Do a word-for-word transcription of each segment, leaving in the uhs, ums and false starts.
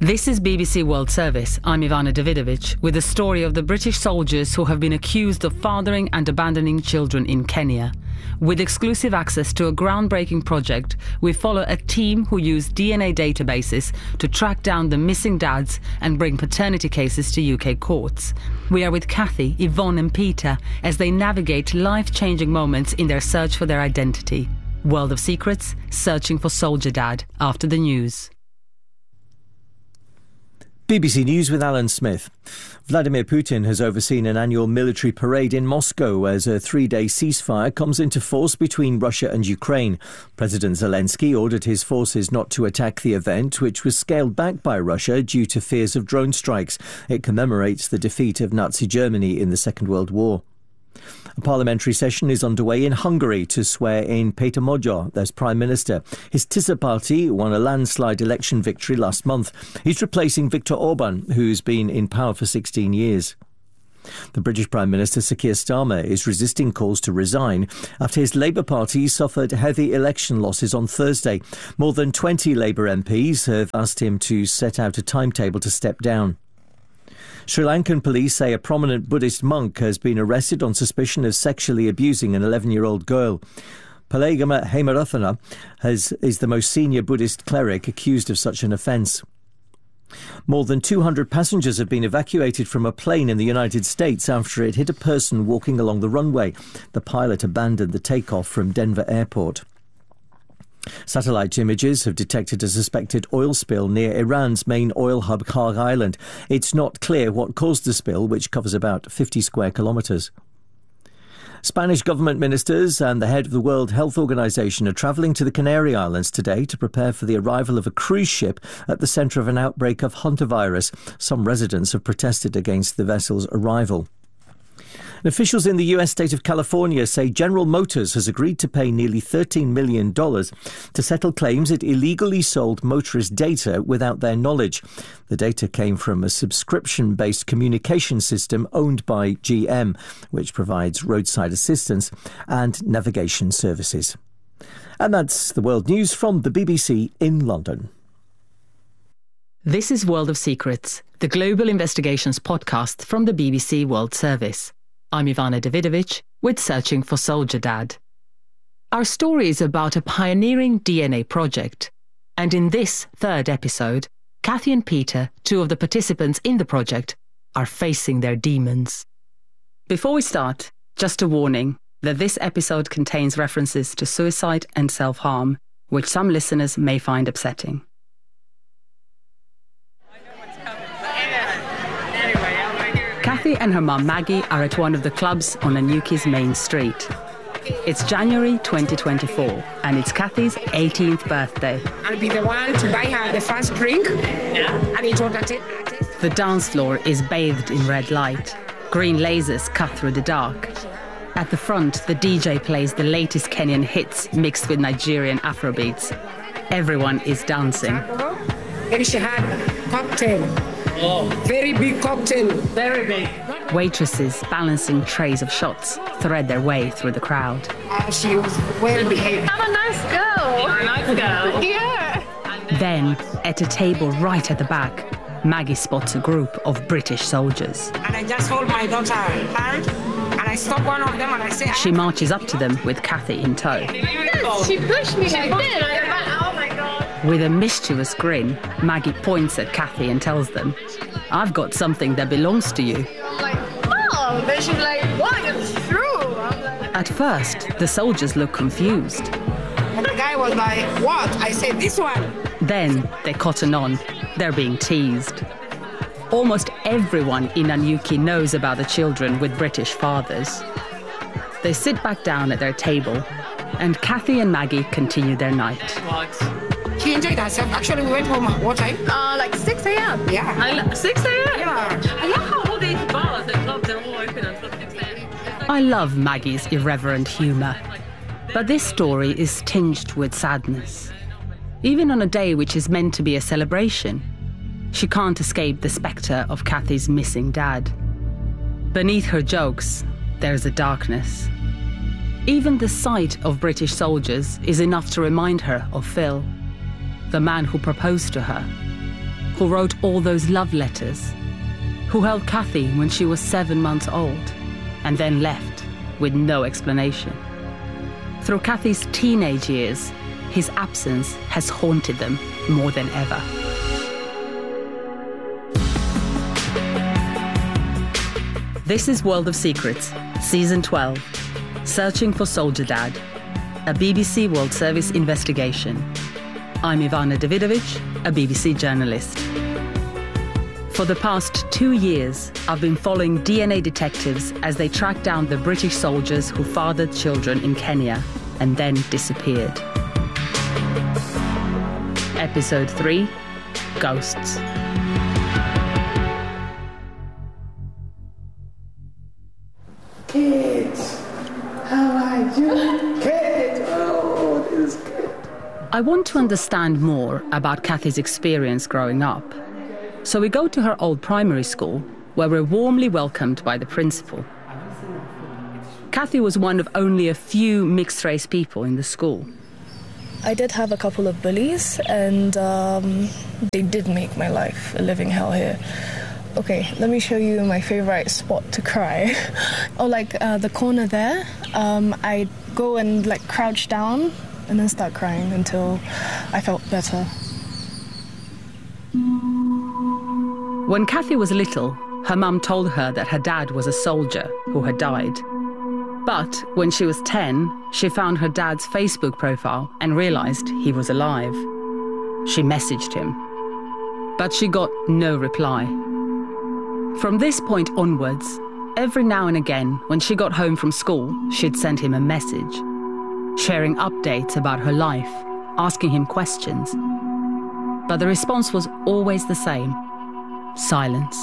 This is B B C World Service. I'm Ivana Davidovich with the story of the British soldiers who have been accused of fathering and abandoning children in Kenya. With exclusive access to a groundbreaking project, we follow a team who use D N A databases to track down the missing dads and bring paternity cases to U K courts. We are with Kathy, Yvonne and Peter as they navigate life-changing moments in their search for their identity. World of Secrets, searching for Soldier Dad after the news. B B C News with Alan Smith. Vladimir Putin has overseen an annual military parade in Moscow as a three-day ceasefire comes into force between Russia and Ukraine. President Zelensky ordered his forces not to attack the event, which was scaled back by Russia due to fears of drone strikes. It commemorates the defeat of Nazi Germany in the Second World War. A parliamentary session is underway in Hungary to swear in Péter Magyar as Prime Minister. His Tisza party won a landslide election victory last month. He's replacing Viktor Orban, who's been in power for sixteen years. The British Prime Minister Sir Keir Starmer is resisting calls to resign after his Labour Party suffered heavy election losses on Thursday. More than twenty Labour M Ps have asked him to set out a timetable to step down. Sri Lankan police say a prominent Buddhist monk has been arrested on suspicion of sexually abusing an eleven-year-old girl. Palagama Hemarathana has, is the most senior Buddhist cleric accused of such an offence. More than two hundred passengers have been evacuated from a plane in the United States after it hit a person walking along the runway. The pilot abandoned the takeoff from Denver Airport. Satellite images have detected a suspected oil spill near Iran's main oil hub Kharg Island. It's not clear what caused the spill, which covers about fifty square kilometres. Spanish government ministers and the head of the World Health Organization are travelling to the Canary Islands today to prepare for the arrival of a cruise ship at the centre of an outbreak of hantavirus. Some residents have protested against the vessel's arrival. Officials in the U S state of California say General Motors has agreed to pay nearly thirteen million dollars to settle claims it illegally sold motorist data without their knowledge. The data came from a subscription-based communication system owned by G M, which provides roadside assistance and navigation services. And that's the world news from the B B C in London. This is World of Secrets, the global investigations podcast from the B B C World Service. I'm Ivana Davidovich with Searching for Soldier Dad. Our story is about a pioneering D N A project. And in this third episode, Kathy and Peter, two of the participants in the project, are facing their demons. Before we start, just a warning that this episode contains references to suicide and self-harm, which some listeners may find upsetting. Kathy and her mum Maggie are at one of the clubs on Nanyuki's main street. It's January twenty twenty-four and it's Kathy's eighteenth birthday. I'll be the one to buy her the first drink. Yeah. And it was t- the dance floor is bathed in red light. Green lasers cut through the dark. At the front, the D J plays the latest Kenyan hits mixed with Nigerian Afrobeats. Everyone is dancing. And she had cocktail. Oh. Very big cocktail. Very big. Waitresses balancing trays of shots thread their way through the crowd. Uh, she was well behaved. Have a nice girl. A nice girl. Yeah. Then, at a table right at the back, Maggie spots a group of British soldiers. And I just hold my daughter hand, and I stop one of them and I say... She marches up to them with Kathy in tow. Yes, she pushed me like this. Oh my God. With a mischievous grin, Maggie points at Kathy and tells them, "I've got something that belongs to you." I'm like, oh, then she's like, what? It's true. I'm like... At first, the soldiers look confused. And the guy was like, what? I said, this one. Then they cotton on. They're being teased. Almost everyone in Nanyuki knows about the children with British fathers. They sit back down at their table, and Kathy and Maggie continue their night. She enjoyed herself. Actually, we went home at what time? Uh, like six a.m. Yeah. I lo- six a.m.? Yeah. I love how all these bars and clubs are all open until six a.m. I love Maggie's irreverent humour. But this story is tinged with sadness. Even on a day which is meant to be a celebration, she can't escape the spectre of Kathy's missing dad. Beneath her jokes, there's a darkness. Even the sight of British soldiers is enough to remind her of Phil, the man who proposed to her. who wrote all those love letters, who held Kathy when she was seven months old and then left with no explanation. Through Kathy's teenage years, his absence has haunted them more than ever. This is World of Secrets, Season twelve, Searching for Soldier Dad, a B B C World Service investigation. I'm Ivana Davidovich, a B B C journalist. For the past two years, I've been following D N A detectives as they track down the British soldiers who fathered children in Kenya and then disappeared. Episode three, Ghosts. Kids, how are you? Kids, oh, this is good. I want to understand more about Kathy's experience growing up. So we go to her old primary school, where we're warmly welcomed by the principal. Kathy was one of only a few mixed-race people in the school. I did have a couple of bullies, and um, they did make my life a living hell here. Okay, let me show you my favorite spot to cry. Oh, like uh, the corner there. Um, I'd go and like crouch down and then start crying until I felt better. When Kathy was little, her mum told her that her dad was a soldier who had died. But when she was ten, she found her dad's Facebook profile and realised he was alive. She messaged him, but she got no reply. From this point onwards, every now and again, when she got home from school, she'd send him a message, sharing updates about her life, asking him questions. But the response was always the same: silence.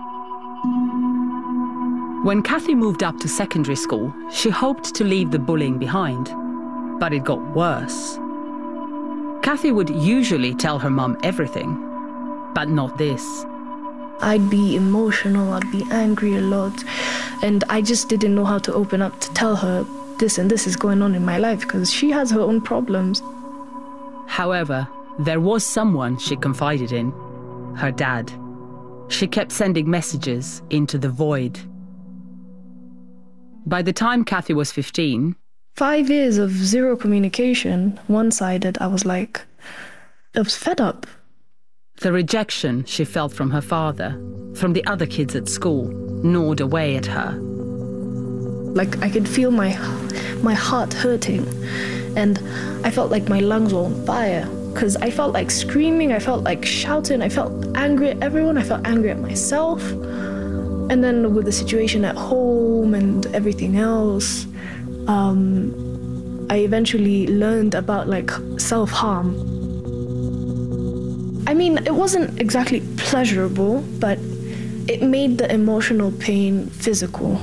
When Kathy moved up to secondary school, she hoped to leave the bullying behind, but it got worse. Kathy would usually tell her mum everything, but not this. I'd be emotional, I'd be angry a lot, and I just didn't know how to open up to tell her this and this is going on in my life because she has her own problems. However, there was someone she confided in: her dad. She kept sending messages into the void. By the time Kathy was fifteen... Five years of zero communication, one-sided, I was like, I was fed up. The rejection she felt from her father, from the other kids at school, gnawed away at her. Like, I could feel my, my heart hurting, and I felt like my lungs were on fire. Because I felt like screaming, I felt like shouting, I felt angry at everyone, I felt angry at myself. And then with the situation at home and everything else, um, I eventually learned about like self-harm. I mean, it wasn't exactly pleasurable, but it made the emotional pain physical.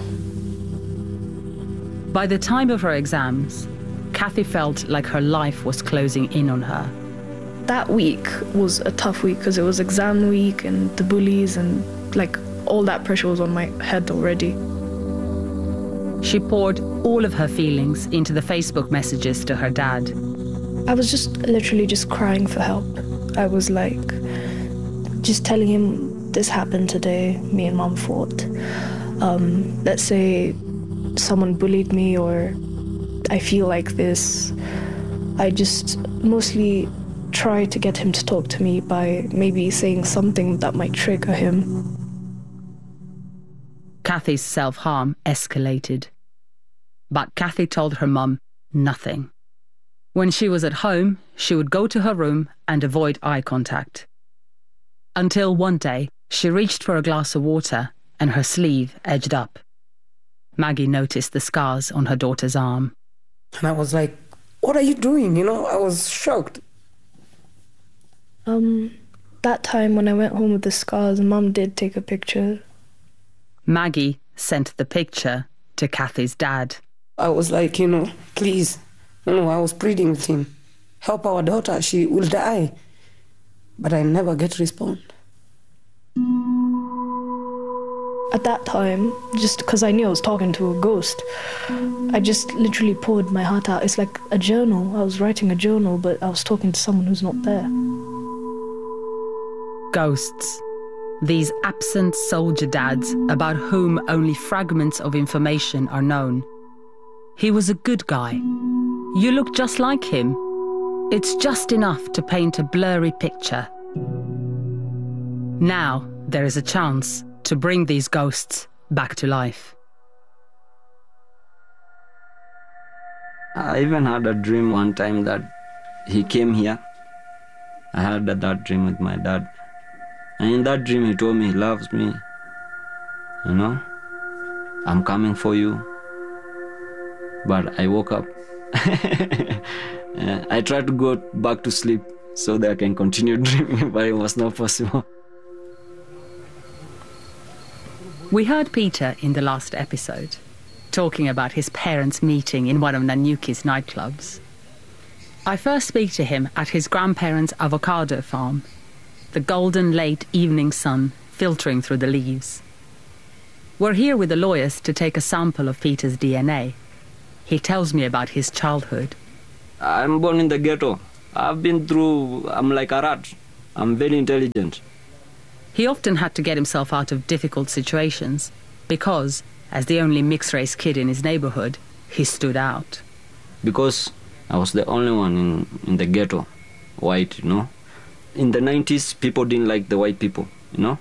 By the time of her exams, Kathy felt like her life was closing in on her. That week was a tough week because it was exam week and the bullies and like all that pressure was on my head already. She poured all of her feelings into the Facebook messages to her dad. I was just literally just crying for help. I was like, just telling him this happened today, me and mom fought. Um, let's say someone bullied me or I feel like this. I just mostly try to get him to talk to me by maybe saying something that might trigger him. Kathy's self-harm escalated. But Kathy told her mum nothing. When she was at home, she would go to her room and avoid eye contact. Until one day, she reached for a glass of water and her sleeve edged up. Maggie noticed the scars on her daughter's arm. And I was like, what are you doing? You know, I was shocked. Um, that time when I went home with the scars, Mum did take a picture. Maggie sent the picture to Kathy's dad. I was like, you know, please, you know, I was pleading with him, help our daughter, she will die. But I never get a response. At that time, just because I knew I was talking to a ghost, I just literally poured my heart out. It's like a journal. I was writing a journal, but I was talking to someone who's not there. Ghosts. These absent soldier dads about whom only fragments of information are known. He was a good guy. You look just like him. It's just enough to paint a blurry picture. Now there is a chance to bring these ghosts back to life. I even had a dream one time that he came here. I had that dream with my dad. And in that dream he told me he loves me. You know, I'm coming for you. But I woke up. I tried to go back to sleep so that I can continue dreaming, but it was not possible. We heard Peter in the last episode, talking about his parents' meeting in one of Nanyuki's nightclubs. I first speak to him at his grandparents' avocado farm, the golden late evening sun filtering through the leaves. We're here with the lawyers to take a sample of Peter's D N A. He tells me about his childhood. I'm born in the ghetto. I've been through, I'm like a rat. I'm very intelligent. He often had to get himself out of difficult situations because, as the only mixed-race kid in his neighborhood, he stood out. Because I was the only one in, in the ghetto, white, you know. In the nineties, people didn't like the white people, you know.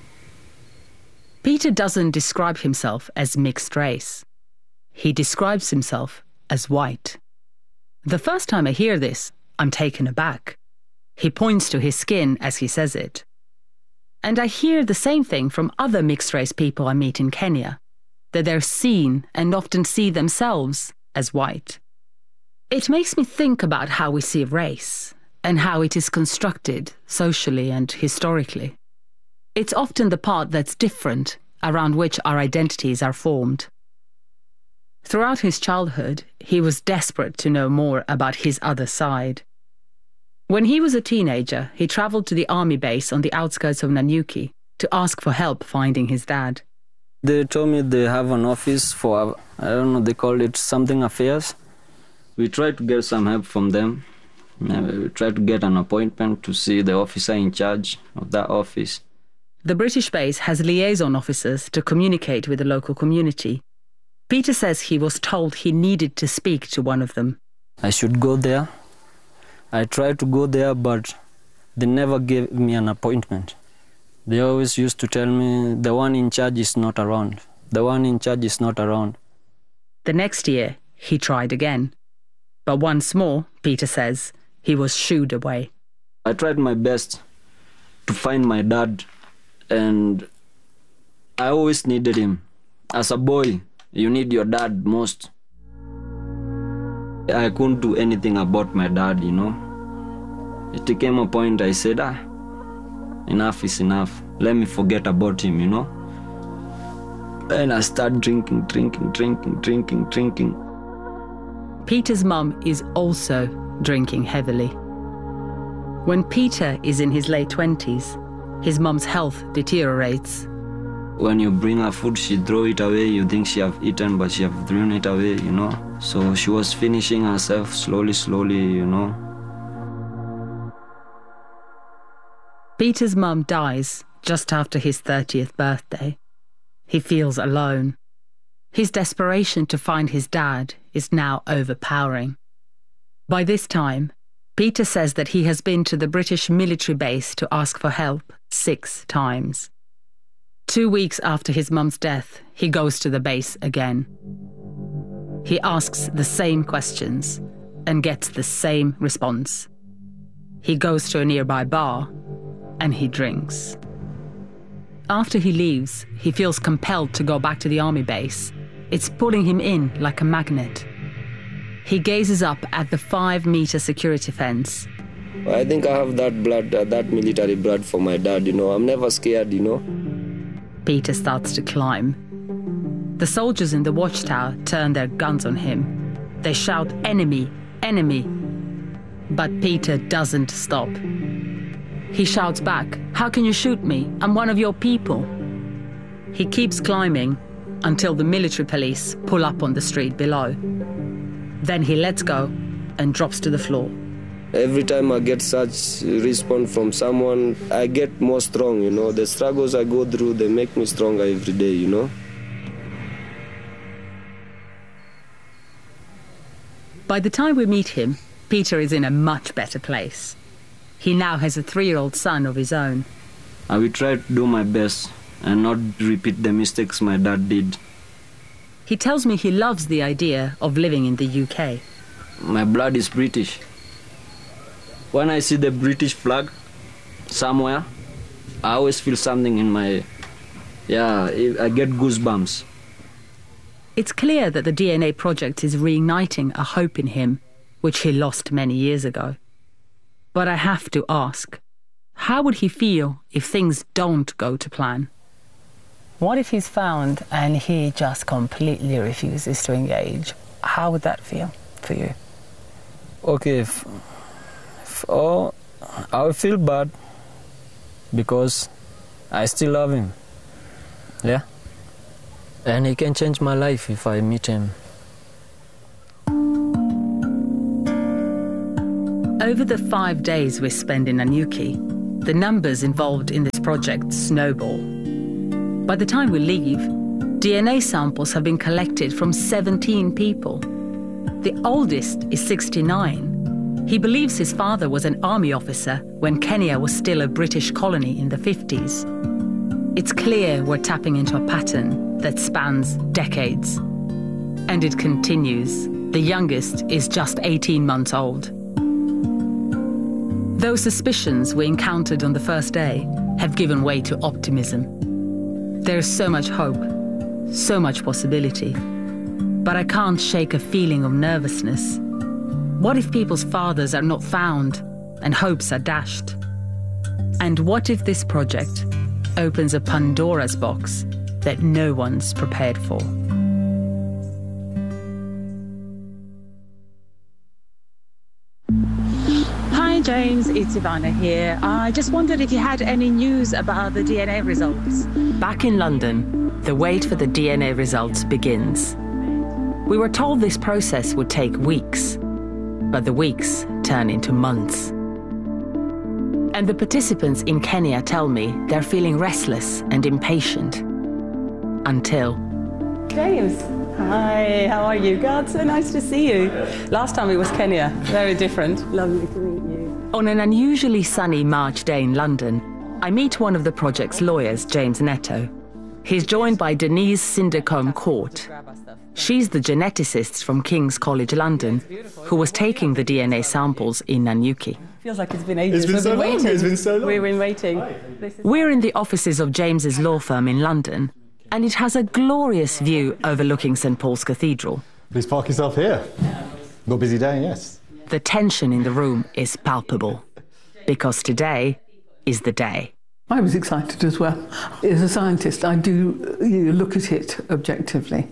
Peter doesn't describe himself as mixed race. He describes himself as white. The first time I hear this, I'm taken aback. He points to his skin as he says it. And I hear the same thing from other mixed-race people I meet in Kenya, that they're seen and often see themselves as white. It makes me think about how we see race and how it is constructed socially and historically. It's often the part that's different around which our identities are formed. Throughout his childhood, he was desperate to know more about his other side. When he was a teenager, he travelled to the army base on the outskirts of Nanyuki to ask for help finding his dad. They told me they have an office for, I don't know, they call it something affairs. We tried to get some help from them. We tried to get an appointment to see the officer in charge of that office. The British base has liaison officers to communicate with the local community. Peter says he was told he needed to speak to one of them. I should go there. I tried to go there, but they never gave me an appointment. They always used to tell me, the one in charge is not around. The one in charge is not around. The next year, he tried again. But once more, Peter says, he was shooed away. I tried my best to find my dad, and I always needed him. As a boy, you need your dad most. I couldn't do anything about my dad, you know. It came a point I said, ah, enough is enough. Let me forget about him, you know. And I started drinking, drinking, drinking, drinking, drinking. Peter's mum is also drinking heavily. When Peter is in his late twenties, his mum's health deteriorates. When you bring her food, she throw it away. You think she have eaten, but she have thrown it away, you know. So she was finishing herself slowly, slowly, you know. Peter's mum dies just after his thirtieth birthday. He feels alone. His desperation to find his dad is now overpowering. By this time, Peter says that he has been to the British military base to ask for help six times. Two weeks after his mum's death, he goes to the base again. He asks the same questions and gets the same response. He goes to a nearby bar and he drinks. After he leaves, he feels compelled to go back to the army base. It's pulling him in like a magnet. He gazes up at the five-meter security fence. I think I have that blood, uh, that military blood for my dad, you know. I'm never scared, you know. Peter starts to climb. The soldiers in the watchtower turn their guns on him. They shout, "Enemy! Enemy!" But Peter doesn't stop. He shouts back, "How can you shoot me? I'm one of your people." He keeps climbing until the military police pull up on the street below. Then he lets go and drops to the floor. Every time I get such response from someone, I get more strong, you know. The struggles I go through, they make me stronger every day, you know. By the time we meet him, Peter is in a much better place. He now has a three-year-old son of his own. I will try to do my best and not repeat the mistakes my dad did. He tells me he loves the idea of living in the U K. My blood is British. When I see the British flag somewhere, I always feel something in my... Yeah, I get goosebumps. It's clear that the D N A project is reigniting a hope in him, which he lost many years ago. But I have to ask, how would he feel if things don't go to plan? What if he's found and he just completely refuses to engage? How would that feel for you? Okay, if, if, oh, I would feel bad because I still love him. Yeah? And he can change my life if I meet him. Over the five days we spend in Nanyuki, the numbers involved in this project snowball. By the time we leave, D N A samples have been collected from seventeen people. The oldest is sixty-nine. He believes his father was an army officer when Kenya was still a British colony in the fifties. It's clear we're tapping into a pattern that spans decades. And it continues. The youngest is just eighteen months old. Those suspicions we encountered on the first day have given way to optimism. There is so much hope, so much possibility. But I can't shake a feeling of nervousness. What if people's fathers are not found and hopes are dashed? And what if this project opens a Pandora's box that no one's prepared for? Hi James, it's Ivana here. I just wondered if you had any news about the D N A results. Back in London, the wait for the D N A results begins. We were told this process would take weeks, but the weeks turn into months. And the participants in Kenya tell me they're feeling restless and impatient. Until... James, hi, how are you? God, so nice to see you. Last time it was Kenya, very different. Lovely to meet you. On an unusually sunny March day in London, I meet one of the project's lawyers, James Netto. He's joined by Denise Sindercombe Court. She's the geneticist from King's College London who was taking the D N A samples in Nanyuki. Feels like it's been ages. It's been We've so been long. waiting. It's been so long. We've been waiting. We're in the offices of James's law firm in London, and it has a glorious view overlooking Saint Paul's Cathedral. Please park yourself here. Got a busy day, yes. The tension in the room is palpable, because today is the day. I was excited as well. As a scientist, I do you know, look at it objectively.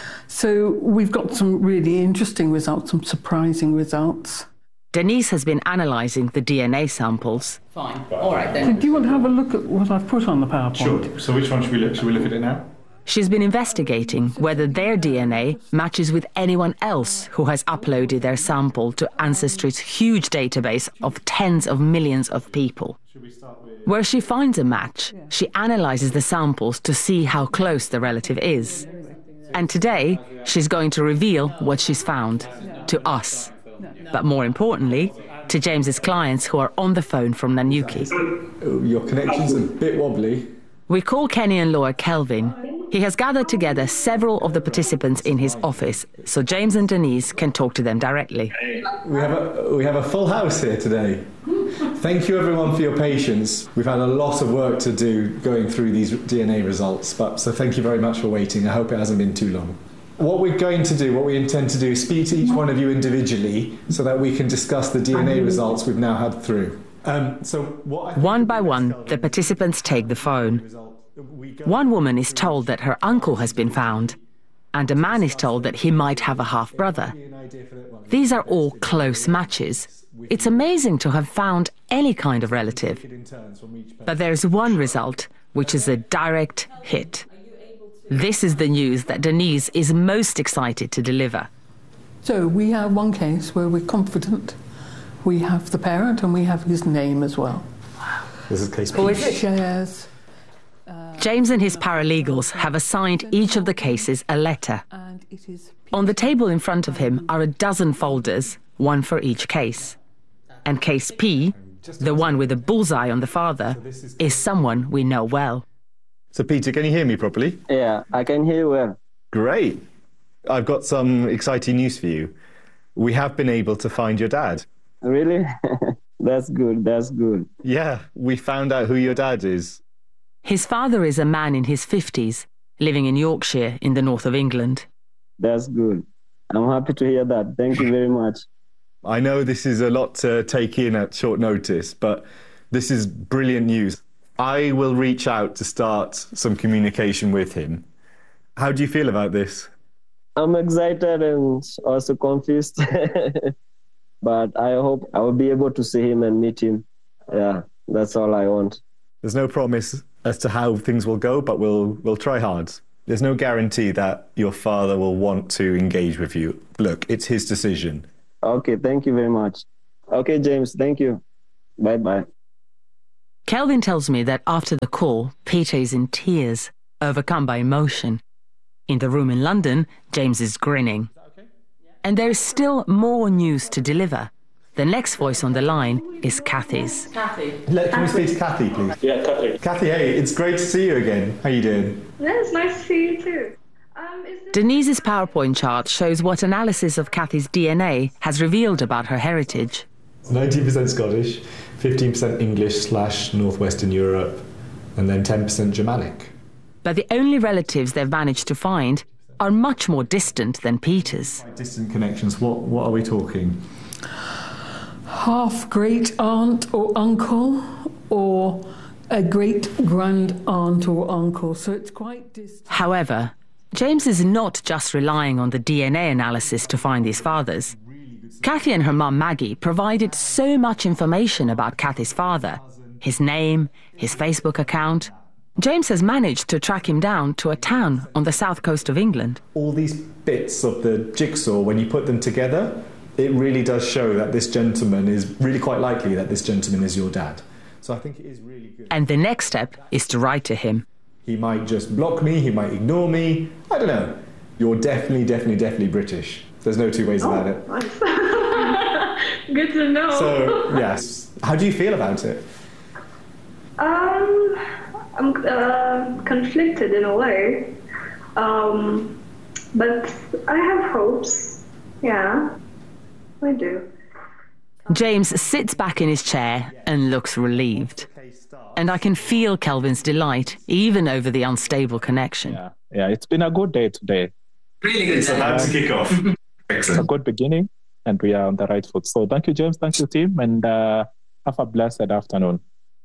So we've got some really interesting results, some surprising results. Denise has been analysing the D N A samples. Fine. All right then. Do you want to have a look at what I've put on the PowerPoint? Sure. So which one should we look? Should we look at it now? She's been investigating whether their D N A matches with anyone else who has uploaded their sample to Ancestry's huge database of tens of millions of people. Where she finds a match, she analyses the samples to see how close the relative is. And today, she's going to reveal what she's found to us. But more importantly, to James's clients who are on the phone from Nanyuki. Your connection's a bit wobbly. We call Kenyan lawyer Kelvin. He has gathered together several of the participants in his office so James and Denise can talk to them directly. We have a, we have a full house here today. Thank you everyone for your patience. We've had a lot of work to do going through these D N A results, but so thank you very much for waiting. I hope it hasn't been too long. What we're going to do, what we intend to do, is speak to each one of you individually so that we can discuss the D N A results we've now had through. Um, so what one by one, the participants take the phone. One woman is told that her uncle has been found, and a man is told that he might have a half-brother. These are all close matches. It's amazing to have found any kind of relative. But there's one result, which is a direct hit. This is the news that Denise is most excited to deliver. So we have one case where we're confident We have the parent and we have his name as well. This is case Who P. is it? Shares. James and his paralegals have assigned each of the cases a letter. And it is On the table in front of him are a dozen folders, one for each case. And case P, the one with the bullseye on the father, is someone we know well. So, Peter, can you hear me properly? Yeah, I can hear you well. Great. I've got some exciting news for you. We have been able to find your dad. Really? That's good, that's good. Yeah, we found out who your dad is. His father is a man in his fifties, living in Yorkshire in the north of England. That's good. I'm happy to hear that. Thank you very much. I know this is a lot to take in at short notice, but this is brilliant news. I will reach out to start some communication with him. How do you feel about this? I'm excited and also confused. But I hope I will be able to see him and meet him. Yeah, that's all I want. There's no promise as to how things will go, but we'll we'll try hard. There's no guarantee that your father will want to engage with you. Look, it's his decision. Okay, thank you very much. Okay, James, thank you. Bye-bye. Kelvin tells me that after the call, Peter is in tears, overcome by emotion. In the room in London, James is grinning. And there is still more news to deliver. The next voice on the line is Kathy's. Kathy. Let, can we speak to Kathy, please? Yeah, Kathy. Kathy, hey, it's great to see you again. How you doing? Yeah, it's nice to see you too. Um, is this... Denise's PowerPoint chart shows what analysis of Kathy's D N A has revealed about her heritage. nineteen percent Scottish, fifteen percent English slash Northwestern Europe, and then ten percent Germanic. But the only relatives they've managed to find are much more distant than Peter's. Distant connections, what, what are we talking? half great aunt or uncle, or a great grand aunt or uncle. So it's quite distant. However, James is not just relying on the D N A analysis to find his fathers. Kathy and her mum Maggie provided so much information about Kathy's father, his name, his Facebook account. James has managed to track him down to a town on the south coast of England. All these bits of the jigsaw, when you put them together, it really does show that this gentleman is really quite likely that this gentleman is your dad. So I think it is really good. And the next step is to write to him. He might just block me, he might ignore me. I don't know. You're definitely, definitely, definitely British. There's no two ways oh, about it. Nice. Good to know. So, yes. How do you feel about it? Um, I'm uh, conflicted in a way. Um, but I have hopes. Yeah, I do. James sits back in his chair and looks relieved. And I can feel Kelvin's delight, even over the unstable connection. Yeah, yeah, it's been a good day today. Really good. So how to kick off? It's a good beginning, and we are on the right foot. So thank you, James. Thank you, team, and uh, have a blessed afternoon.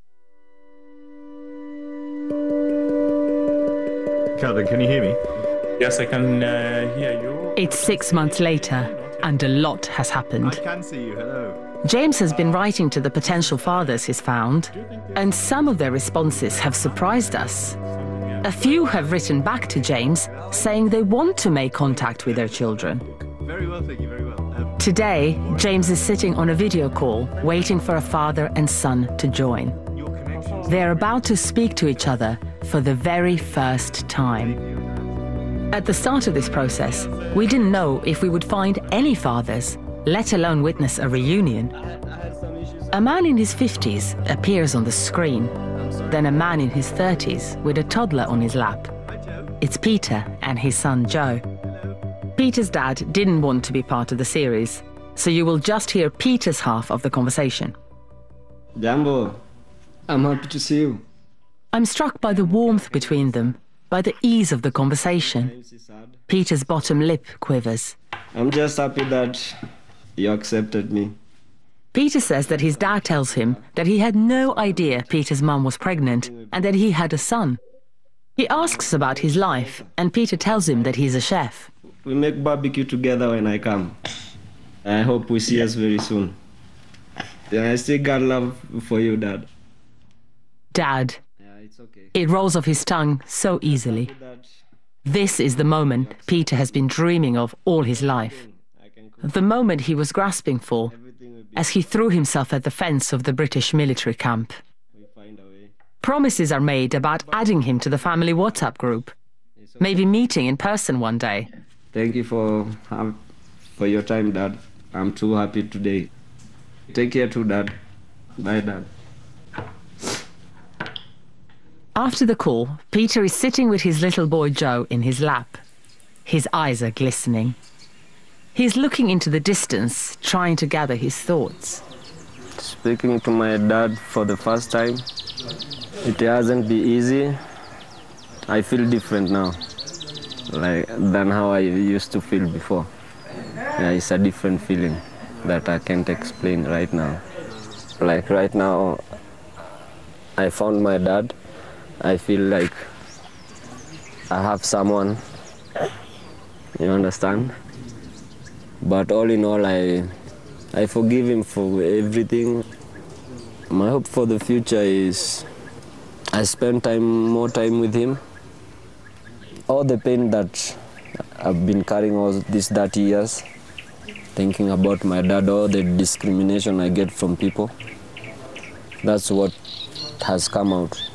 Kelvin, can you hear me? Yes, I can uh, hear you. It's six months later, and a lot has happened. I can see you. Hello. James has been writing to the potential fathers he's found, and some of their responses have surprised us. A few have written back to James, saying they want to make contact with their children. Very well, thank you, very well. Um... Today, James is sitting on a video call, waiting for a father and son to join. They're about to speak to each other for the very first time. At the start of this process, we didn't know if we would find any fathers, let alone witness a reunion. A man in his fifties appears on the screen, then a man in his thirties with a toddler on his lap. It's Peter and his son Joe. Peter's dad didn't want to be part of the series, so you will just hear Peter's half of the conversation. Jambo, I'm happy to see you. I'm struck by the warmth between them, by the ease of the conversation. Peter's bottom lip quivers. I'm just happy that you accepted me. Peter says that his dad tells him that he had no idea Peter's mum was pregnant and that he had a son. He asks about his life, and Peter tells him that he's a chef. We make barbecue together when I come. I hope we see us very soon. Yeah, I still got love for you, Dad. Dad. Yeah, it's okay. It rolls off his tongue so easily. This is the moment Peter has been dreaming of all his life. The moment he was grasping for as he threw himself at the fence of the British military camp. Promises are made about adding him to the family WhatsApp group, maybe meeting in person one day. Thank you for, uh, for your time, Dad. I'm too happy today. Take care too, Dad. Bye, Dad. After the call, Peter is sitting with his little boy Joe in his lap. His eyes are glistening. He's looking into the distance, trying to gather his thoughts. Speaking to my dad for the first time, it hasn't been easy. I feel different now, like than how I used to feel before. Yeah, it's a different feeling that I can't explain right now. Like right now, I found my dad. I feel like I have someone, you understand? But all in all, I, I forgive him for everything. My hope for the future is I spend time, more time with him. All the pain that I've been carrying all these thirty years, thinking about my dad, all the discrimination I get from people, that's what has come out.